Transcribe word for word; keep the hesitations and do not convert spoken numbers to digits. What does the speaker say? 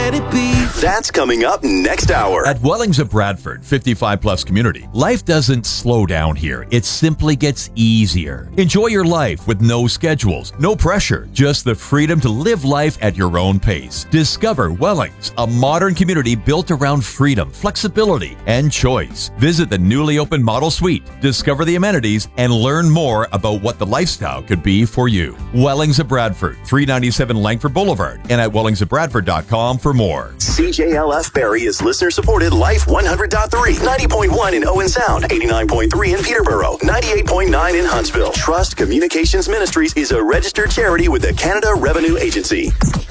let it be. That's coming up next hour. At Wellings of Bradford, fifty-five plus community, life doesn't slow down here. It simply gets easier. Enjoy your life with no schedules, no pressure, just the freedom to live life at your own pace. Discover Wellings, a modern community built around freedom, flexibility, and choice. Visit the newly opened Model Suite, discover the amenities, and learn more about what the lifestyle could be for you. Wellings of Bradford, three ninety-seven Langford Boulevard, and at wellings of bradford dot com for more. C J L F Barrie is listener-supported Life one hundred point three, ninety point one in Owen Sound, eighty-nine point three in Peterborough, ninety-eight point nine in Huntsville. Trust Communications Ministries is a registered charity with the Canada Revenue Agency.